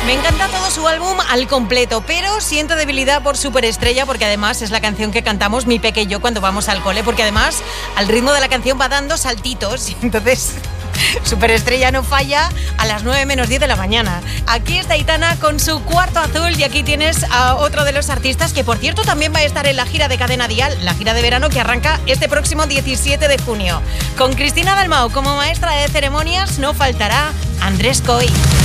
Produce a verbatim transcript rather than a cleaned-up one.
Me encanta todo su álbum al completo, pero siento debilidad por Superestrella porque además es la canción que cantamos mi peque y yo cuando vamos al cole, porque además al ritmo de la canción va dando saltitos y entonces Superestrella no falla a las nueve menos diez de la mañana. Aquí está Aitana con su Cuarto Azul y aquí tienes a otro de los artistas que por cierto también va a estar en la gira de Cadena Dial, la gira de verano que arranca este próximo diecisiete de junio. Con Cristina Dalmau como maestra de ceremonias no faltará Andrés Coy.